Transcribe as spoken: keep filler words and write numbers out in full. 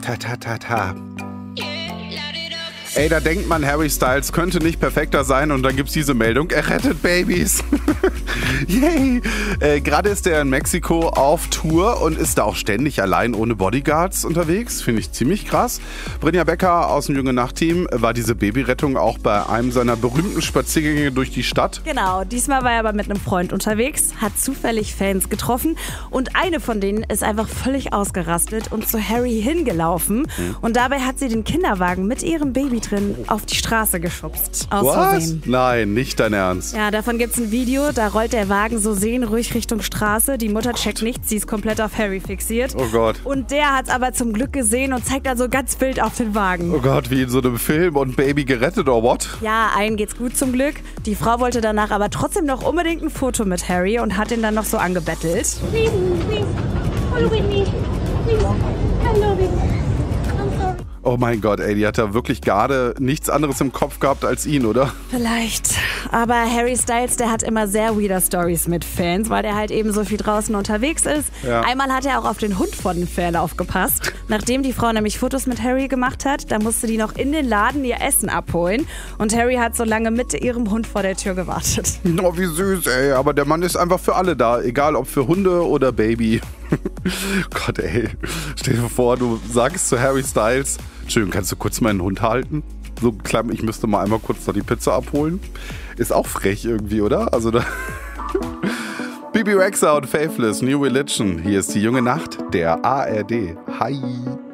Ta, ta, ta, ta. Ey, da denkt man, Harry Styles könnte nicht perfekter sein und dann gibt's diese Meldung, er rettet Babys. Yay! Äh, Gerade ist er in Mexiko auf Tour und ist da auch ständig allein ohne Bodyguards unterwegs. Finde ich ziemlich krass. Brinja Becker aus dem Junge Nacht-Team war diese Babyrettung auch bei einem seiner berühmten Spaziergänge durch die Stadt. Genau, diesmal war er aber mit einem Freund unterwegs, hat zufällig Fans getroffen und eine von denen ist einfach völlig ausgerastet und zu Harry hingelaufen. Mhm. Und dabei hat sie den Kinderwagen mit ihrem Baby drin auf die Straße geschubst. Aus Was? Versehen. Nein, nicht dein Ernst. Ja, davon gibt's ein Video, da rollt der Wagen so seelenruhig Richtung Straße. Die Mutter checkt nichts, sie ist komplett auf Harry fixiert. Oh Gott. Und der hat's aber zum Glück gesehen und zeigt also ganz wild auf den Wagen. Oh Gott, wie in so einem Film und Baby gerettet oder what? Ja, allen geht's gut zum Glück. Die Frau wollte danach aber trotzdem noch unbedingt ein Foto mit Harry und hat ihn dann noch so angebettelt. Please, please, follow with me. Please, I love it. I'm sorry. Oh mein Gott, ey, die hat da wirklich gerade nichts anderes im Kopf gehabt als ihn, oder? Vielleicht. Aber Harry Styles, der hat immer sehr weirder Stories mit Fans, weil der halt eben so viel draußen unterwegs ist. Ja. Einmal hat er auch auf den Hund von den Fan aufgepasst. Nachdem die Frau nämlich Fotos mit Harry gemacht hat, da musste die noch in den Laden ihr Essen abholen. Und Harry hat so lange mit ihrem Hund vor der Tür gewartet. Oh, wie süß, ey. Aber der Mann ist einfach für alle da. Egal, ob für Hunde oder Baby. Gott, ey. Stell dir vor, du sagst zu Harry Styles, Entschuldigung, kannst du kurz meinen Hund halten? So klein, ich müsste mal einmal kurz da die Pizza abholen. Ist auch frech irgendwie, oder? Also da... Bibi Rexha und Faithless, New Religion. Hier ist die junge Nacht der A R D. Hi.